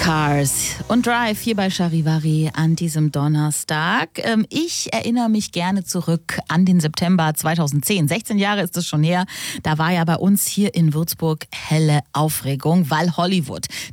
Cars und Drive hier bei Charivari an diesem Donnerstag. Ich erinnere mich gerne zurück an den September 2010. 16 Jahre ist es schon her. Da war ja bei uns hier in Würzburg helle Aufregung, weil Hollywood